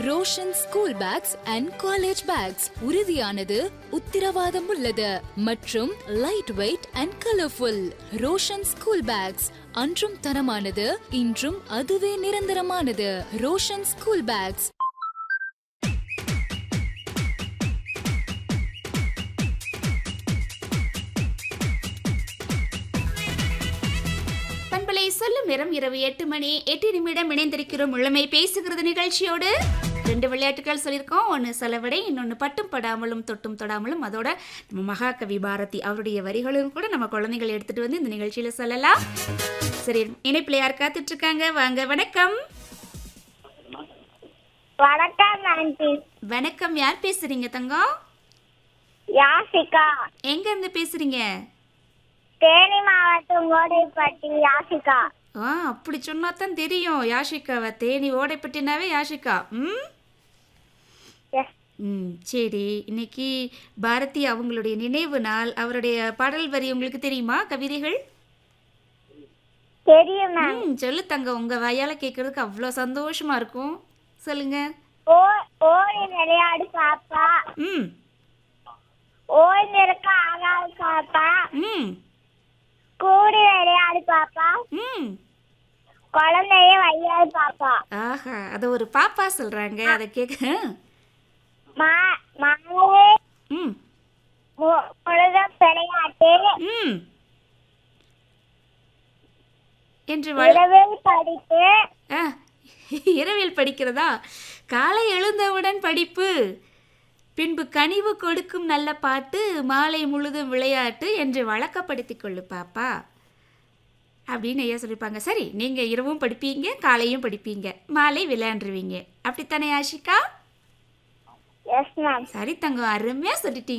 Roshan school packs and college bags உறுதியானது, உத்திரவாதம் உள்ளது மற்றும் light weight and colourful. Roshan school packs அன்றும் தரமானது, இன்றும் அதுவே நிரந்தரமானது. Roshan school packs. சொல்லும் நேரம் இரவு 8 மணி 8 நிமிடம். இணைந்திருக்கிறோம் இளமை பேசுகிறது நிகழ்ச்சியோடு. 2 விளையாட்டுகள் சொல்லியிருக்கோம். ஒன்று செலவடை, இன்னொன்று பட்டும் படாமலும் தொட்டும் தொடாமலும். அதோட நம்ம மகாகவி பாரதி அவருடைய வரிகளும் கூட நம்ம குழந்தைகள் எடுத்துட்டு வந்து இந்த நிகழ்ச்சியில சொல்லலாம். சரி, இணைப்பில் யார் காத்துட்டு இருக்காங்க? வாங்க. வணக்கம். வணக்கம் ஆண்டி. வணக்கம். யார் பேசுறீங்க தங்கம்? யாசிகா. எங்க இருந்து பேசுறீங்க? தேனி மாவட்டம் ஓடைப்பட்டி யாசிகா. அப்படி சொன்னா தான் தெரியும் யாஷிகாவை. தேனி ஓடைப்பட்டினாவே யாஷிகா. சரி, இன்னைக்கு பாரதி அவங்களுடைய நினைவு நாள். அவருடைய பாடல் வரி உங்களுக்கு தெரியுமா? கவிதைகள் தெரியும் மேம். சொல்லு தங்க, உங்க வாயால கேட்கறதுக்கு அவ்வளோ சந்தோஷமா இருக்கும். சொல்லுங்க. ஓடி விளையாடு பாப்பா, ஓய்ந்திருக்க ஆகாது பாப்பா, கூடி விளையாடு பாப்பா, குழந்தைய வையாது பாப்பா. ஆஹா, அத ஒரு பாப்பா சொல்றாங்க. அத கேட்க முழுதும் விளையாட்டு என்று இரவில் படிப்பு. இரவில் படிக்கிறதா? காலை எழுந்தவுடன் படிப்பு, பின்பு கனிவு கொடுக்கும் நல்ல பாட்டு, மாலை முழுதும் விளையாட்டு என்று வழக்கப்படுத்திக் கொள்ளு பாப்பா அப்படின்னு ஐயா சொல்லியிருப்பாங்க. சரி, நீங்கள் இரவும் படிப்பீங்க, காலையும் படிப்பீங்க, மாலை விளையாண்டுருவீங்க. அப்படித்தானே ஆஷிகா? Yes ma'am. சரி தங்கம், அருமையாக சொல்லிட்டீங்க.